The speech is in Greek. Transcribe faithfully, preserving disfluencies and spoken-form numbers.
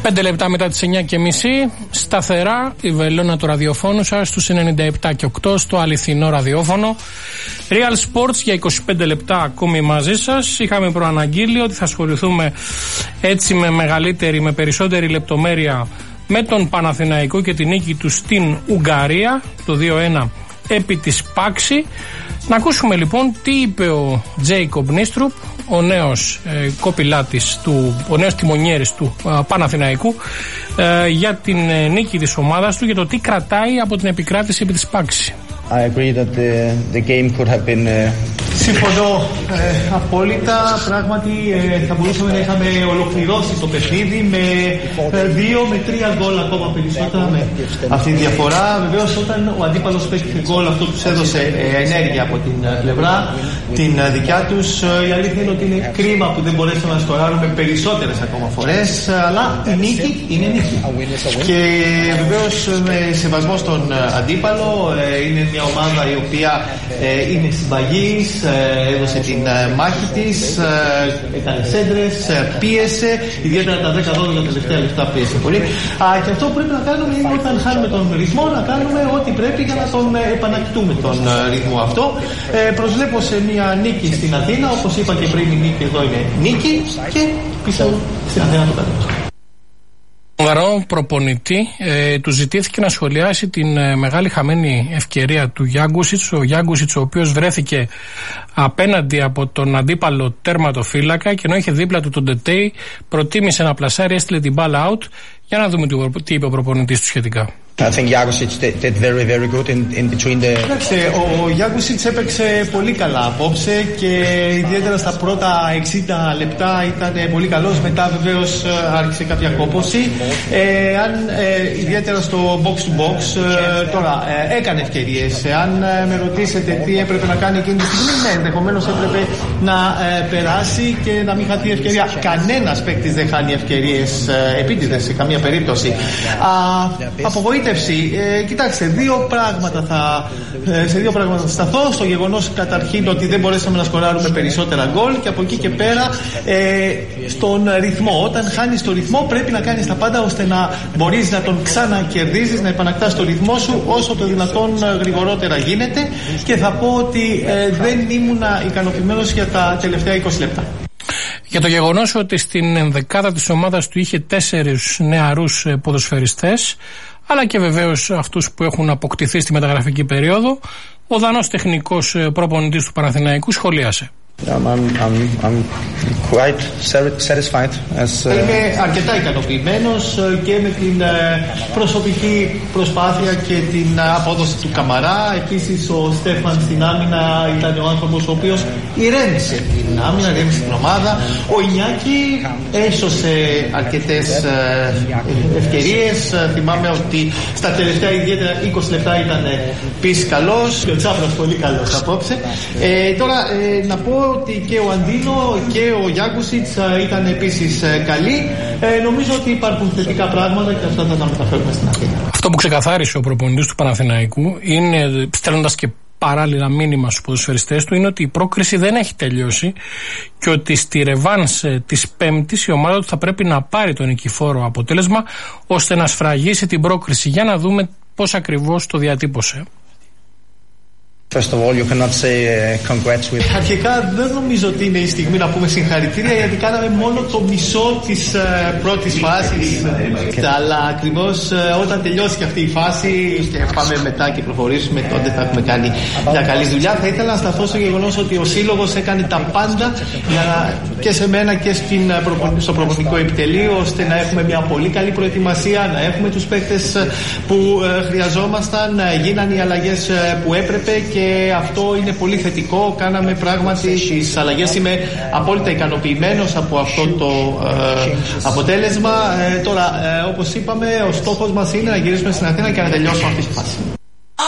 Πέντε λεπτά μετά τις εννιά και μισή, σταθερά η βελόνα του ραδιοφώνου σας στους ενενήντα επτά και οκτώ στο αληθινό ραδιόφωνο. Real Sports για είκοσι πέντε λεπτά ακόμη μαζί σας. Είχαμε προαναγγείλει ότι θα ασχοληθούμε έτσι με μεγαλύτερη, με περισσότερη λεπτομέρεια με τον Παναθηναϊκό και την νίκη του στην Ουγγαρία, το δύο ένα επί της Πάξη. Να ακούσουμε λοιπόν τι είπε ο Τζέικομπ Νίστρουπ, ο νέος ε, κοπηλάτης του, ο νέος τιμονιέρης του ε, Παναθηναϊκού, ε, για την ε, νίκη της ομάδας του, για το τι κρατάει από την επικράτηση επί της Πάξη. I agree that the, the game could have been. Uh... Συμφωνώ ε, απόλυτα. Πράγματι ε, θα μπορούσαμε να είχαμε ολοκληρώσει το παιχνίδι με ε, δύο με τρία γκολ ακόμα περισσότερα με αυτή τη διαφορά. Βεβαίως όταν ο αντίπαλος παίξει γκολ, αυτό τους έδωσε ε, ενέργεια από την ε, πλευρά την ε, δικιά τους. Ε, η αλήθεια είναι ότι είναι κρίμα που δεν μπορέσαμε να σκοράρουμε περισσότερες ακόμα φορές, ε, αλλά η νίκη είναι νίκη. Και βεβαίως με σεβασμό στον ε, αντίπαλο, ε, είναι μια ομάδα η οποία ε, είναι συμπαγής, ε, έδωσε την ε, μάχη της, ε, έκανε σέντρες, ε, πίεσε, ιδιαίτερα τα δέκα δώδεκα τελευταία λεπτά πίεσε πολύ. Α, και αυτό που πρέπει να κάνουμε είναι όταν χάνουμε τον ρυθμό, να κάνουμε ό,τι πρέπει για να τον ε, επανακτούμε τον ε, ρυθμό αυτό. Ε, προσβλέπω σε μια νίκη στην Αθήνα, όπως είπα και πριν, η νίκη εδώ είναι νίκη και πιστεύω στην Αθήνα το κάνουμε. Ουγγαρό προπονητή, ε, του ζητήθηκε να σχολιάσει την ε, μεγάλη χαμένη ευκαιρία του Γιάνγκουσιτς. Ο Γιάνγκουσιτς, ο οποίος βρέθηκε απέναντι από τον αντίπαλο τέρματοφύλακα και ενώ είχε δίπλα του τον Ντετέι, προτίμησε να πλασάρει, έστειλε την μπάλα out. Για να δούμε τι είπε ο προπονητής του σχετικά. I think Jagusic did, did very very good in, in between the... Κοιτάξτε, ο Γιάνγκουσιτς έπαιξε πολύ καλά απόψε και ιδιαίτερα στα πρώτα εξήντα λεπτά ήταν πολύ καλός. Μετά βεβαίως άρχισε κάποια κόπωση. Ε, αν, ε, ιδιαίτερα στο box to box, ε, τώρα ε, έκανε ευκαιρίες. Αν ε, με ρωτήσετε τι έπρεπε να κάνει εκείνη τη στιγμή, ναι, ενδεχομένως έπρεπε να ε, περάσει και να μην χαθεί ευκαιρία. Κανένας παίκτης δεν χάνει ευκαιρίες ε, επίτηδες σε καμία περίπτωση. Α, απογοήτευση. Ε, κοιτάξτε, δύο πράγματα θα, ε, σε δύο πράγματα θα σταθώ. Στο γεγονός καταρχήν ότι δεν μπορέσαμε να σκοράρουμε περισσότερα γκολ και από εκεί και πέρα ε, στον ρυθμό. Όταν χάνεις το ρυθμό πρέπει να κάνεις τα πάντα ώστε να μπορείς να τον ξανακερδίζεις, να επανακτάς το ρυθμό σου όσο το δυνατόν γρηγορότερα γίνεται, και θα πω ότι ε, δεν ήμουν ικανοποιημένος για τα τελευταία είκοσι λεπτά. Για το γεγονός ότι στην ενδεκάδα της ομάδας του είχε τέσσερις νεαρούς ποδοσφαιριστές, αλλά και βεβαίως αυτούς που έχουν αποκτηθεί στη μεταγραφική περίοδο, ο Δανός τεχνικός προπονητής του Παναθηναϊκού σχολίασε. I'm, I'm, I'm quite satisfied as, uh... Είμαι αρκετά ικανοποιημένος και με την προσωπική προσπάθεια και την απόδοση του Καμαρά. Επίσης ο Στέφαν στην άμυνα ήταν ο άνθρωπος ο οποίος ηρέμησε την άμυνα, ηρέμησε την ομάδα. Ο Ινιάκη έσωσε αρκετές ευκαιρίες. Θυμάμαι ότι στα τελευταία ιδιαίτερα είκοσι λεπτά ήταν πίσω καλός και ο Τσάπρας πολύ καλός απόψε. Ε, τώρα ε, να πω ότι και ο Αντίνο και ο Γιάνγκουσιτς ήταν επίσης καλοί. Ε, νομίζω ότι υπάρχουν θετικά πράγματα και αυτά θα τα μεταφέρουμε στην Αθήνα. Αυτό που ξεκαθάρισε ο προπονητής του Παναθηναϊκού, είναι, στέλνοντας και παράλληλα μήνυμα στους ποδοσφαιριστές του, είναι ότι η πρόκριση δεν έχει τελειώσει και ότι στη ρεβάνς της Πέμπτης η ομάδα του θα πρέπει να πάρει το νικηφόρο αποτέλεσμα ώστε να σφραγίσει την πρόκριση. Για να δούμε πώς ακριβώς το διατύπωσε. First of all, you cannot say uh, congrats with... Αρχικά δεν νομίζω ότι είναι η στιγμή να πούμε συγχαρητήρια, γιατί κάναμε μόνο το μισό της uh, πρώτης φάσης. Αλλά ακριβώς uh, όταν τελειώσει και αυτή η φάση και πάμε μετά και προχωρήσουμε, τότε θα έχουμε κάνει μια καλή δουλειά. Θα ήθελα να σταθώ στο γεγονός ότι ο Σύλλογος έκανε τα πάντα για να, και σε μένα και στην, στο προπονητικό επιτελείο, ώστε να έχουμε μια πολύ καλή προετοιμασία, να έχουμε τους παίκτες που uh, χρειαζόμασταν, uh, γίνανε οι αλλαγές uh, που έπρεπε και αυτό είναι πολύ θετικό. Κάναμε πράγματι τις αλλαγές. Είμαι απόλυτα ικανοποιημένος από αυτό το ε, αποτέλεσμα. Ε, τώρα, ε, όπως είπαμε, ο στόχος μας είναι να γυρίσουμε στην Αθήνα και να τελειώσουμε αυτή τη φάση.